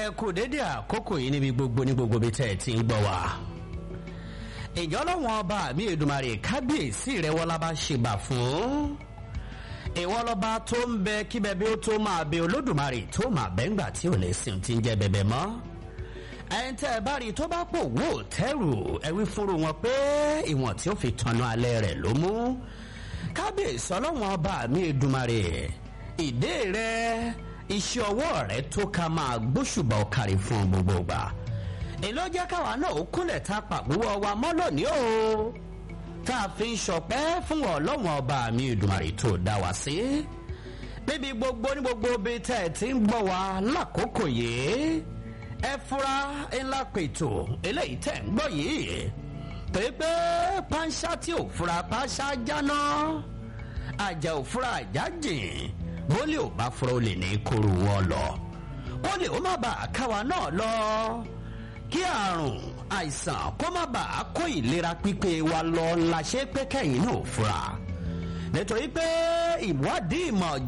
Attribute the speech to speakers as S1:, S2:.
S1: kú dédé àkókò yìí níbi gbogbo ní gbogbo bí tẹ́ ẹ ti ń gbọ́ wá. ìjọ lọ́wọ́n ọba mi Èdùmàrè kábíyèsí rẹ̀ wọ́n lábá ṣèbà fún. ìwọ lọ́ba tó ń bẹ kí bẹbẹ ó tó máa bẹ Olódùmarè tó máa bẹ ńgbà tí ò lè sìn tí ń jẹ bẹbẹ mọ́. ẹ̀yin tẹ́ ẹ bá rí tó bá pò wò tẹ́rù ẹ wí fúnru wọn pé ìwọ̀n tí ó fi tanná alẹ́ rẹ̀ ló mú. kábíyèsí ọlọ́wọ́n ọba mi Èdùmàrè ìdè rẹ̀ iṣẹ́ ọwọ́ rẹ̀ tó ká máa gbóṣùbà ọ̀kàrí fún gbogbo ìgbà. èló jẹ́ káwa náà ó kúnlẹ̀ tá a pàgbówó wa mọ́ lónìí o. tá a fi ń ṣọpẹ́ fún Ọlọ́run ọba mi Èdùmàrè tó dá wa sí. níbi gbogbo ní gbogbo bí tẹ́ ẹ ti ń gbọ́ wa lákòókò yìí. ẹ fura ńlá pètò eléyìí tẹ́ ń gbọ́ yìí. pé pàǹṣá tí ò fura pàǹṣá jáná. àjà ò fura àjà jìn. bólé ò bá fura ó lè ní kóru wọn lọ. ó lè ó má bàa káwa náà lọ. kí àrùn àìsàn kó má bàa kó ìlera pípé wa lọ la ṣe pé kẹ́yìn náà fura. nítorí pé ìwádìí ìmọ̀